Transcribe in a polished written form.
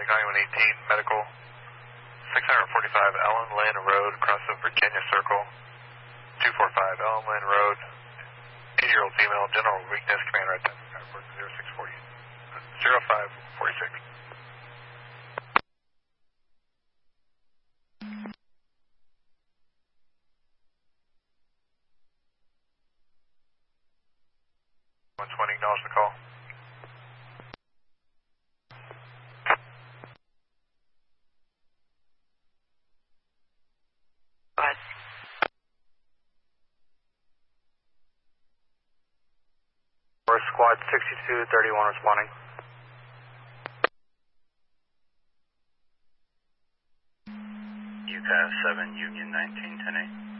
County 118, medical, 645 Ellen Lynn Road, across the Virginia Circle, 245 Ellen Lynn Road, 80-year-old female, general weakness, command right time, 0640, 0546. Acknowledge the call. Go ahead. Force Squad 6231 responding. UCAS 7 Union 19 10A.